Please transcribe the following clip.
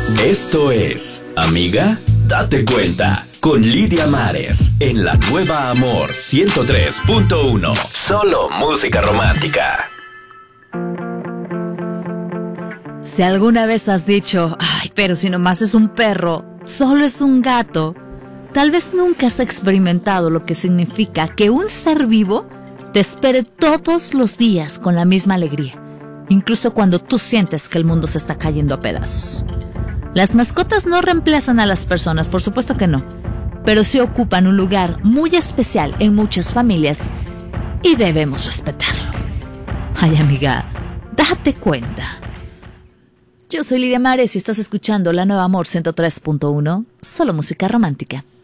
Esto es Amiga, date cuenta, con Lidia Mares, en la nueva Amor 103.1. Solo música romántica. Si alguna vez has dicho, ay, pero si nomás es un perro, solo es un gato, tal vez nunca has experimentado lo que significa que un ser vivo te espere todos los días con la misma alegría, incluso cuando tú sientes que el mundo se está cayendo a pedazos. Las mascotas no reemplazan a las personas, por supuesto que no, pero sí ocupan un lugar muy especial en muchas familias y debemos respetarlo. Ay, amiga, date cuenta. Yo soy Lidia Mares y estás escuchando La Nueva Amor 103.1, solo música romántica.